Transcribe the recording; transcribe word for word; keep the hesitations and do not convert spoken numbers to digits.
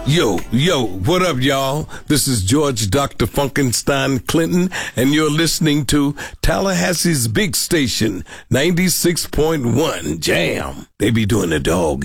Yo, yo, what up, y'all? This is George Doctor Funkenstein Clinton, and you're listening to Tallahassee's big station, ninety-six point one Jam. They be doing the dog